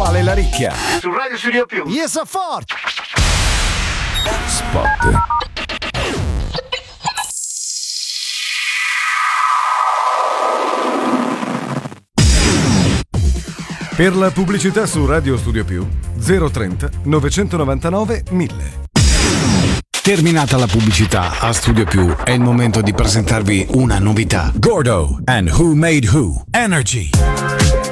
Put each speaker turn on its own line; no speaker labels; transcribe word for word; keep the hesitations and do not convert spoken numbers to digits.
Pasquale Laricchia.
Su Radio Studio Più.
Yes, a forte. Spot. Per la pubblicità su Radio Studio Più zero trenta novecentonovantanove mille.
Terminata la pubblicità a Studio Più, è il momento di presentarvi una novità.
Gordo and Who Made Who Energy.